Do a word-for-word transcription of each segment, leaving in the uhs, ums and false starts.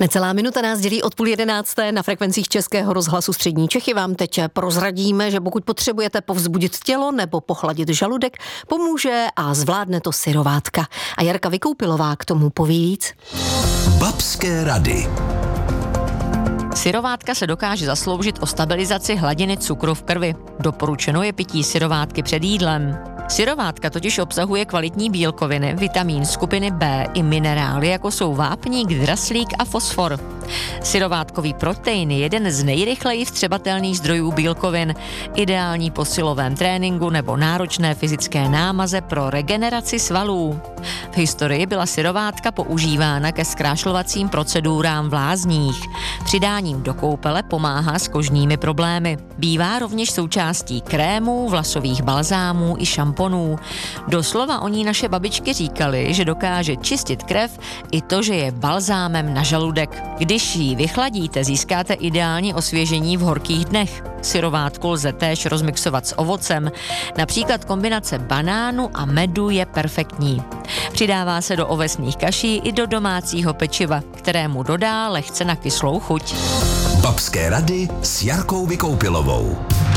Necelá minuta nás dělí od půl jedenácté na frekvencích Českého rozhlasu Střední Čechy. Vám teď prozradíme, že pokud potřebujete povzbudit tělo nebo pochladit žaludek, pomůže a zvládne to syrovátka. A Jarka Vykoupilová k tomu poví víc. Babské rady. Syrovátka se dokáže zasloužit o stabilizaci hladiny cukru v krvi. Doporučeno je pití syrovátky před jídlem. Syrovátka totiž obsahuje kvalitní bílkoviny, vitamín skupiny B i minerály, jako jsou vápník, draslík a fosfor. Syrovátkový protein je jeden z nejrychleji vstřebatelných zdrojů bílkovin, ideální po silovém tréninku nebo náročné fyzické námaze pro regeneraci svalů. V historii byla syrovátka používána ke zkrášlovacím procedurám v lázních. Přidáním do koupele pomáhá s kožními problémy. Bývá rovněž součástí krémů, vlasových balzámů i šamponů. Doslova o ní naše babičky říkaly, že dokáže čistit krev i to, že je balzámem na žaludek. Když ji vychladíte, získáte ideální osvěžení v horkých dnech. Syrovátku lze též rozmixovat s ovocem. Například kombinace banánu a medu je perfektní. Přidává se do ovesných kaší i do domácího pečiva, kterému dodá lehce na kyslou chuť. Babské rady s Jarkou Vykoupilovou.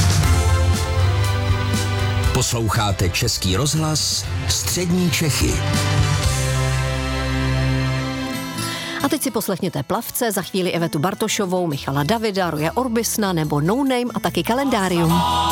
Posloucháte Český rozhlas Střední Čechy. A teď si poslechněte Plavce, za chvíli Evetu Bartošovou, Michala Davida, Roje Orbisna nebo No Name a taky Kalendárium.